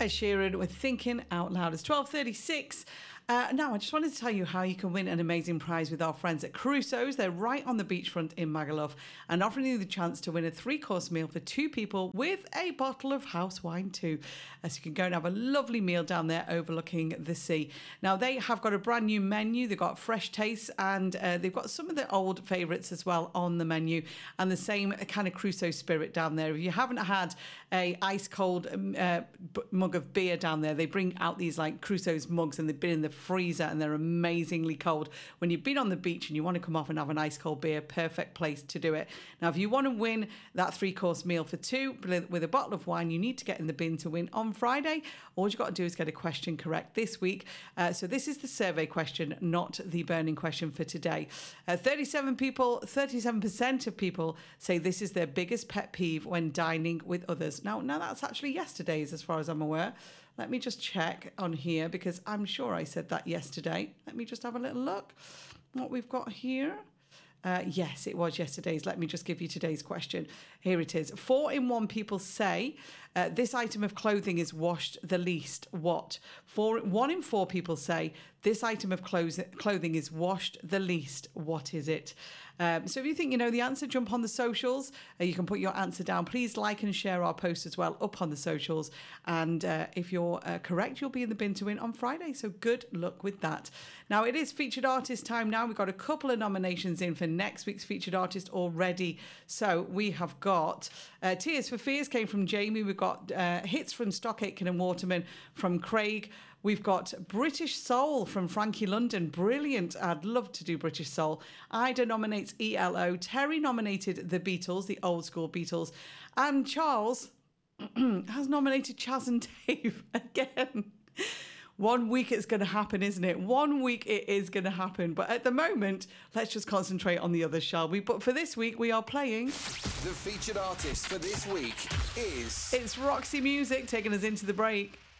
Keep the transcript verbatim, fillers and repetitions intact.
Ed Sheeran with Thinking Out Loud. It's twelve thirty-six. Uh, now, I just wanted to tell you how you can win an amazing prize with our friends at Crusoe's. They're right on the beachfront in Magaluf and offering you the chance to win a three-course meal for two people with a bottle of house wine too. Uh, so you can go and have a lovely meal down there overlooking the sea. Now, they have got a brand new menu. They've got fresh tastes and uh, they've got some of the old favourites as well on the menu and the same kind of Crusoe spirit down there. If you haven't had a ice cold um, uh, mug of beer down there, they bring out these like Crusoe's mugs and they've been in the freezer and they're amazingly cold. When you've been on the beach and you want to come off and have an ice cold beer, perfect place to do it. Now, if you want to win that three course meal for two with a bottle of wine, you need to get in the bin to win on Friday. All you've got to do is get a question correct this week. Uh, so this is the survey question, not the burning question for today. Uh, thirty-seven people, thirty-seven percent of people say this is their biggest pet peeve when dining with others. Now, now that's actually yesterday's as far as I'm aware. Let me just check on here because I'm sure I said that yesterday. Let me just have a little look what we've got here. Uh, yes, it was yesterday's. Let me just give you today's question. Here it is. Four in one people say uh, this item of clothing is washed the least. What? Four, one in four people say this item of clothes, clothing is washed the least. What is it? Um, so if you think you know the answer, jump on the socials. Uh, you can put your answer down. Please like and share our post as well up on the socials. And uh, if you're uh, correct, you'll be in the bin to win on Friday. So good luck with that. Now, it is featured artist time now. We've got a couple of nominations in for next week's featured artist already. So we have got uh, Tears for Fears came from Jamie. We've got uh, hits from Stock Aitken and Waterman from Craig. We've got British Soul from Frankie London. Brilliant. I'd love to do British Soul. Ida nominates E L O. Terry nominated the Beatles, the old school Beatles. And Charles has nominated Chaz and Dave again. One week it's going to happen, isn't it? One week it is going to happen. But at the moment, let's just concentrate on the others, shall we? But for this week, we are playing... The featured artist for this week is... It's Roxy Music taking us into the break.